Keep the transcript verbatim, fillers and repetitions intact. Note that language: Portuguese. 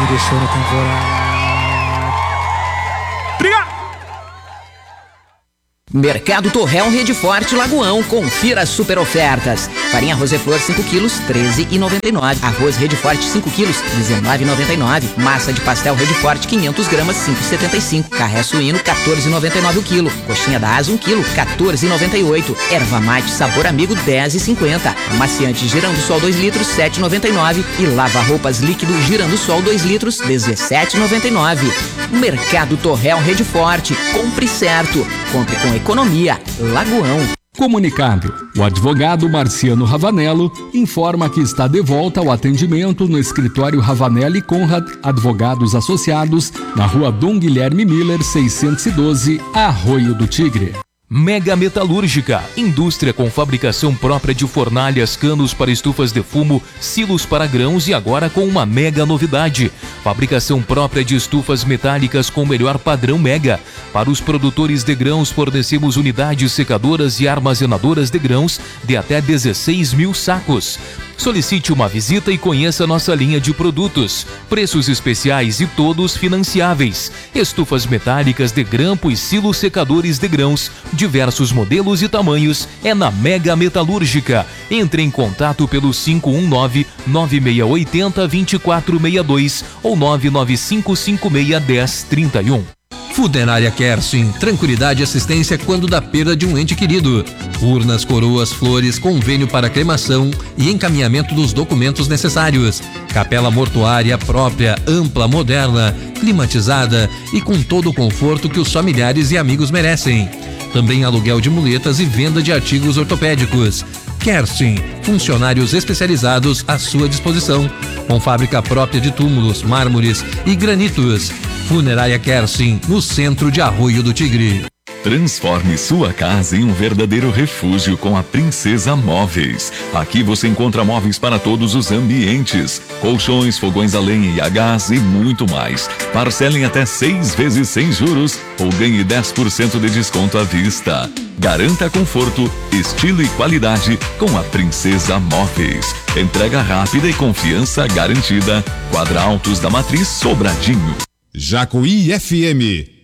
me deixou na temporada. Obrigado! Mercado Torrel Rede Forte Lagoão, confira as super ofertas. Farinha Roseflor cinco quilos, treze reais e noventa e nove centavos. Arroz Rede Forte cinco quilos, dezenove reais e noventa e nove centavos. Massa de pastel Rede Forte quinhentas gramas, cinco reais e setenta e cinco centavos. Carré suíno, quatorze reais e noventa e nove centavos o quilo. Coxinha da Asa um quilo, quatorze reais e noventa e oito centavos. Erva mate sabor amigo, dez reais e cinquenta centavos. Amaciante Girando Sol dois litros, sete reais e noventa e nove centavos. E lava roupas líquido Girando Sol dois litros, dezessete reais e noventa e nove centavos. Mercado Torrel Rede Forte, compre certo, compre com economia. Lagoão. Comunicado. O advogado Marciano Ravanello informa que está de volta ao atendimento no escritório Ravanello e Conrad Advogados Associados, na rua Dom Guilherme Miller, seiscentos e doze, Arroio do Tigre. Mega Metalúrgica, indústria com fabricação própria de fornalhas, canos para estufas de fumo, silos para grãos e agora com uma mega novidade. Fabricação própria de estufas metálicas com o melhor padrão Mega. Para os produtores de grãos fornecemos unidades secadoras e armazenadoras de grãos de até dezesseis mil sacos. Solicite uma visita e conheça nossa linha de produtos. Preços especiais e todos financiáveis. Estufas metálicas de grampo e silos secadores de grãos, diversos modelos e tamanhos, é na Mega Metalúrgica. Entre em contato pelo cinco um nove, nove seis oito zero, dois quatro seis dois ou nove nove cinco cinco seis um zero três um. Funerária Kersin, tranquilidade e assistência quando da perda de um ente querido. Urnas, coroas, flores, convênio para cremação e encaminhamento dos documentos necessários. Capela mortuária própria, ampla, moderna, climatizada e com todo o conforto que os familiares e amigos merecem. Também aluguel de muletas e venda de artigos ortopédicos. Kersin, funcionários especializados à sua disposição, com fábrica própria de túmulos, mármores e granitos. Funerária Kersin, no centro de Arroio do Tigre. Transforme sua casa em um verdadeiro refúgio com a Princesa Móveis. Aqui você encontra móveis para todos os ambientes, colchões, fogões a lenha e a gás e muito mais. Parcelem até seis vezes sem juros ou ganhe dez por cento de desconto à vista. Garanta conforto, estilo e qualidade com a Princesa Móveis. Entrega rápida e confiança garantida. Quadra Altos da Matriz, Sobradinho. Jacuí F M